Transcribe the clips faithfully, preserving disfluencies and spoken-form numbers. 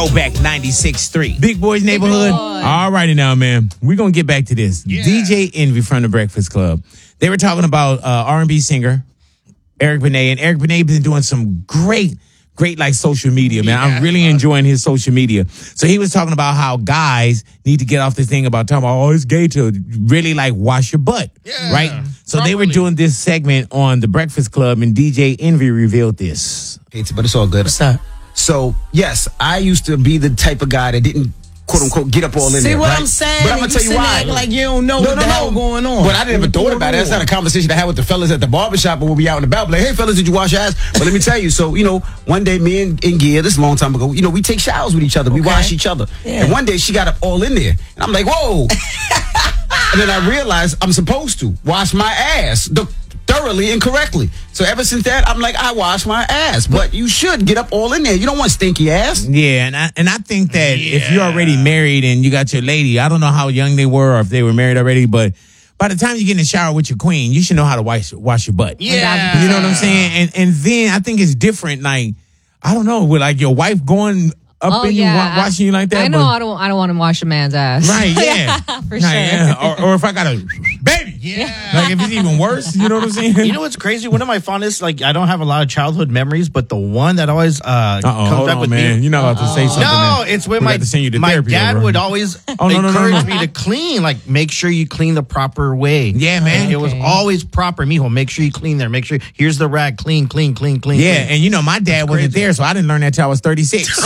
Throwback ninety-six point three. Big Boys Neighborhood. All righty now, man. We're going to get back to this. Yeah. D J Envy from The Breakfast Club. They were talking about uh, R and B singer Eric Benet. And Eric Benet been doing some great, great like social media, man. Yeah. I'm really enjoying his social media. So he was talking about how guys need to get off this thing about talking about, oh, it's gay to really like wash your butt. Yeah. Right? So Properly. they were doing this segment on The Breakfast Club and D J Envy revealed this. It's, but it's all good. What's that? So, yes, I used to be the type of guy that didn't, quote unquote, get up all in See there. what right? I'm saying? But I'm going to tell you why. Act like you don't know No, what no, the no. hell going on. But I didn't even thought about it. That's not a conversation I had with the fellas at the barbershop or we'll be out and about. Like, hey, fellas, did you wash your ass? But let me tell you. So, you know, one day me and, and Gia, this is a long time ago, you know, we take showers with each other. We Okay. wash each other. Yeah. And one day she got up all in there. And I'm like, whoa. And then I realized I'm supposed to wash my ass the, thoroughly and correctly. So ever since that, I'm like, I wash my ass. But you should get up all in there. You don't want stinky ass. Yeah, and I, and I think that if you're Yeah. already married and you got your lady, I don't know how young they were or if they were married already, but by the time you get in the shower with your queen, you should know how to wash wash your butt. Yeah. You know what I'm saying? And and then I think it's different. Like, I don't know, with like your wife going up Oh, in yeah. you, wa- watching you like that. I know but- I don't I don't want to wash a man's ass. Right, yeah. For Right, sure. yeah. Or, or if I got a baby. Yeah. Like if it's even worse, you know what I'm saying? You know what's crazy? One of my fondest, like, I don't have a lot of childhood memories, but the one that always uh, Uh-oh, comes hold back on, with man. me. You're not about to say something. No, that it's when we my, got to send you to my therapy dad over. would always Oh, no, no, no, encourage no. me to clean, like, make sure you clean the proper way. Yeah, man. And it was Okay. always proper. Mijo, make sure you clean there. Make sure, here's the rag, clean, clean, clean, clean. Yeah, clean. and you know, my dad wasn't crazy. there, so I didn't learn that till I was thirty-six.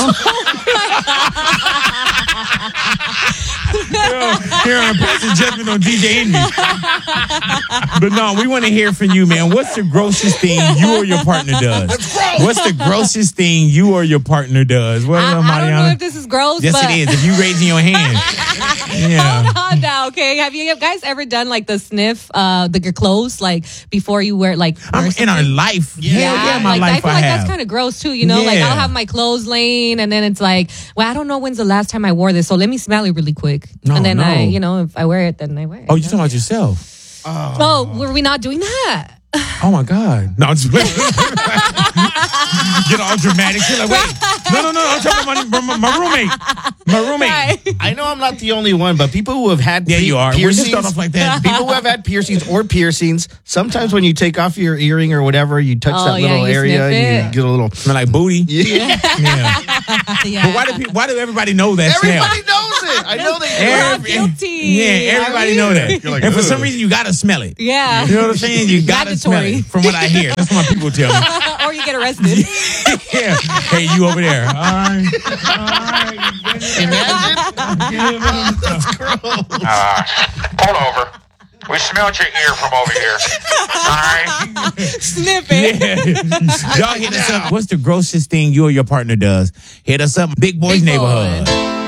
Here on Passing Judgment on D J Envy. But no, we want to hear from you, man. What's the grossest thing you or your partner does? What's the grossest thing you or your partner does? What I, up, I don't know Mariana? if this is gross, Yes, but it is. If you raising your hand. Yeah. hold on now, okay? Have you guys ever done like the sniff, uh, the your clothes, like before you wear like? I'm wear in our something? life. Yeah, yeah, yeah my like, life I feel I like have. that's kind of gross too, you know. Like Yeah. I'll have my clothes laying, and then it's like, well, I don't know when's the last time I wore this, so let me smell it really quick, No, and then no. I, you know, if I wear it, then I wear it. Oh, you you're know? talking about yourself. Oh, were we not doing that? Oh my God. No, I'm just get all dramatic. You're like, wait. No, no, no. I'm talking about my, my, my roommate. My roommate. Right. I know I'm not the only one, but people who have had Yeah, pe- you are. When you piercings, start off like that. people who have had piercings or piercings, sometimes when you take off your earring or whatever, you touch Oh, that yeah, little you area sniff and you it. get a little. Smell like booty. Yeah. Yeah. Yeah. But why do people, why do everybody know that smell? Everybody knows it. I know they do. We're all Every- guilty. Yeah, everybody know that. You're like, and for ugh. some reason, you gotta smell it. Yeah. You know what I'm saying? You gotta smell Mandatory. it. From what I hear, that's what my people tell me. Or you get arrested. Yeah. Hey, you over there? All right. Uh, pull over. We smelled your ear from over here. All right. Sniff it. Yeah. Y'all hit us up. What's the grossest thing you or your partner does? Hit us up. Big Boys Big Boy. Neighborhood.